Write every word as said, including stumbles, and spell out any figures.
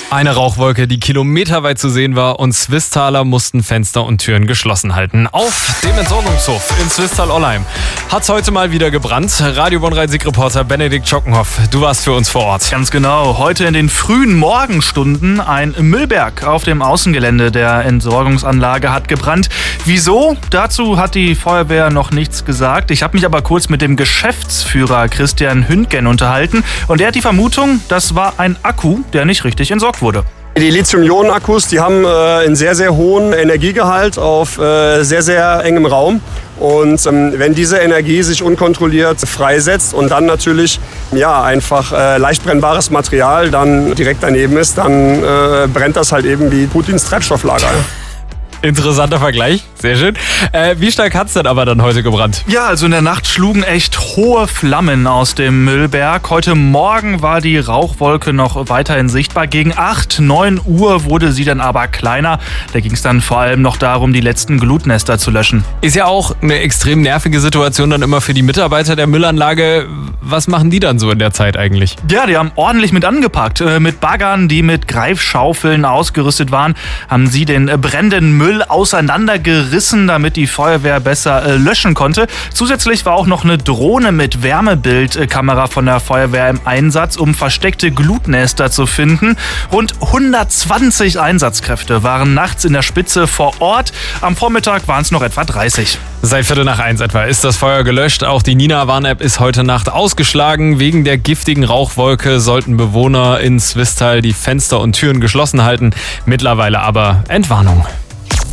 Eine Rauchwolke, die kilometerweit zu sehen war, und Swisthaler mussten Fenster und Türen geschlossen halten. Auf dem Entsorgungshof in Swisttal-Ollheim hat es heute mal wieder gebrannt. Radio Bonn-Rhein-Sieg-Reporter Benedikt Schockenhoff, du warst für uns vor Ort. Ganz genau. Heute in den frühen Morgenstunden ein Müllberg auf dem Außengelände der Entsorgungsanlage hat gebrannt. Wieso? Dazu hat die Feuerwehr noch nichts gesagt. Ich habe mich aber kurz mit dem Geschäftsführer Christian Hündgen unterhalten und er hat die Vermutung, das war ein Akku, der nicht richtig entsorgt wurde. Die Lithium-Ionen-Akkus, die haben äh, einen sehr, sehr hohen Energiegehalt auf äh, sehr, sehr engem Raum. Und ähm, wenn diese Energie sich unkontrolliert freisetzt und dann natürlich ja, einfach äh, leicht brennbares Material dann direkt daneben ist, dann äh, brennt das halt eben wie Putins Treibstofflager. Interessanter Vergleich, sehr schön. Äh, wie stark hat es denn aber dann heute gebrannt? Ja, also in der Nacht schlugen echt hohe Flammen aus dem Müllberg. Heute Morgen war die Rauchwolke noch weiterhin sichtbar. Gegen acht, neun Uhr wurde sie dann aber kleiner. Da ging es dann vor allem noch darum, die letzten Glutnester zu löschen. Ist ja auch eine extrem nervige Situation dann immer für die Mitarbeiter der Müllanlage. Was machen die dann so in der Zeit eigentlich? Ja, die haben ordentlich mit angepackt. Mit Baggern, die mit Greifschaufeln ausgerüstet waren, haben sie den brennenden Müll auseinandergerissen, damit die Feuerwehr besser äh, löschen konnte. Zusätzlich war auch noch eine Drohne mit Wärmebildkamera von der Feuerwehr im Einsatz, um versteckte Glutnester zu finden. Rund hundertzwanzig Einsatzkräfte waren nachts in der Spitze vor Ort. Am Vormittag waren es noch etwa dreißig. Seit Viertel nach eins etwa ist das Feuer gelöscht. Auch die Nina-Warn-App ist heute Nacht ausgeschlagen. Wegen der giftigen Rauchwolke sollten Bewohner in Swisttal die Fenster und Türen geschlossen halten. Mittlerweile aber Entwarnung.